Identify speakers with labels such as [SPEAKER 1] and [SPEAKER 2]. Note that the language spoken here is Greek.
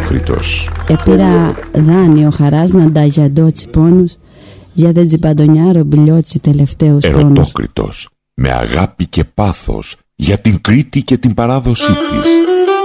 [SPEAKER 1] Ερωτόκριτος.
[SPEAKER 2] Επήρα δάνειο χαράς να νταγιαντώτσι πόνους, για δεν τζιπαντονιάρο μπιλιώτσι τελευταίους χρόνους.
[SPEAKER 1] Ερωτόκριτος, με αγάπη και πάθος για την Κρήτη και την παράδοσή της.